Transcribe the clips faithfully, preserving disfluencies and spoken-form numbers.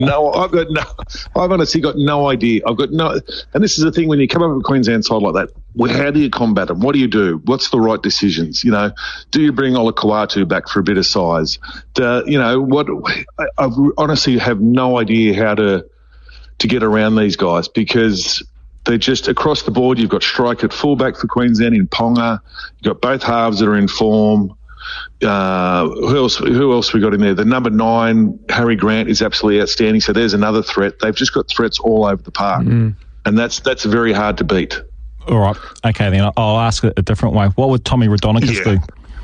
no, I've got no, I've honestly got no idea. I've got no, and this is the thing when you come up with a Queensland side like that, well, how do you combat them? What do you do? What's the right decisions? You know, do you bring Ola Kawatu back for a bit of size? Do, you know, what, I, I honestly have no idea how to, to get around these guys because they're just across the board. You've got strike at fullback for Queensland in Ponga. You've got both halves that are in form. Uh, who else? Who else we got in there? The number nine, Harry Grant, is absolutely outstanding. So there's another threat. They've just got threats all over the park, mm. and that's that's very hard to beat. All right, okay then. I'll ask it a different way. What would Tommy Raudonikis yeah. do?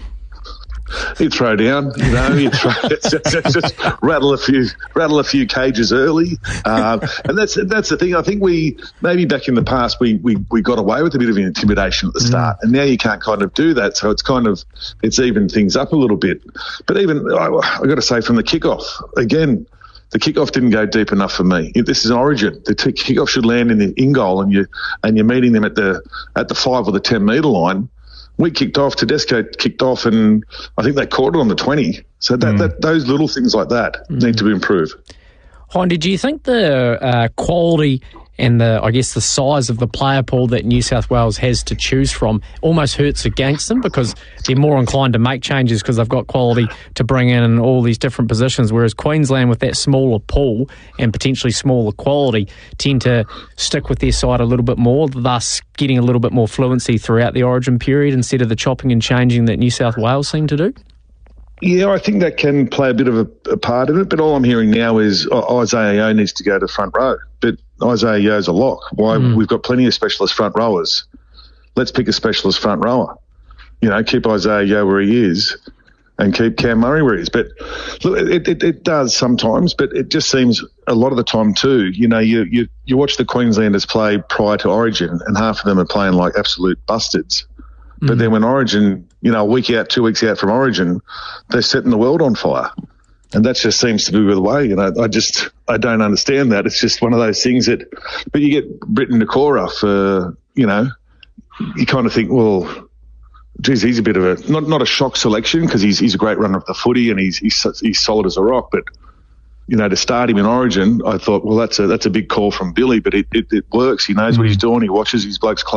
He'd throw down, you know. He'd throw, just, just, just rattle a few, rattle a few cages early, um, and that's that's the thing. I think we maybe back in the past we, we, we got away with a bit of intimidation at the start, mm. and now you can't kind of do that. So it's kind of it's evened things up a little bit. But even I, I got to say, from the kickoff again, the kickoff didn't go deep enough for me. This is Origin. The t- kickoff should land in the in goal, and you and you're meeting them at the at the five or the ten metre line. We kicked off, Tedesco kicked off, and I think they caught it on the twenty. So that, mm. that those little things like that mm. need to be improved. Hindy, do you think the uh, quality and the, I guess, the size of the player pool that New South Wales has to choose from almost hurts against them because they're more inclined to make changes because they've got quality to bring in in all these different positions, whereas Queensland, with that smaller pool and potentially smaller quality, tend to stick with their side a little bit more, thus getting a little bit more fluency throughout the Origin period instead of the chopping and changing that New South Wales seem to do? Yeah, I think that can play a bit of a, a part in it, but all I'm hearing now is uh, Isaiah Yeo needs to go to front row. But Isaiah Yeo's a lock. Why? Mm. We've got plenty of specialist front rowers. Let's pick a specialist front rower. You know, keep Isaiah Yeo where he is and keep Cam Murray where he is. But look, it, it, it does sometimes, but it just seems a lot of the time too, you know, you, you, you watch the Queenslanders play prior to Origin and half of them are playing like absolute bustards. Mm. But then when Origin, you know, a week out, two weeks out from Origin, they're setting the world on fire. And that just seems to be the way, you know. I just, I don't understand that. It's just one of those things that, but you get Britton Nakora for, you know, you kind of think, well, geez, he's a bit of a, not not a shock selection because he's he's a great runner of the footy and he's he's he's solid as a rock. But, you know, to start him in Origin, I thought, well, that's a that's a big call from Billy, but it, it, it works. He knows mm. what he's doing. He watches his blokes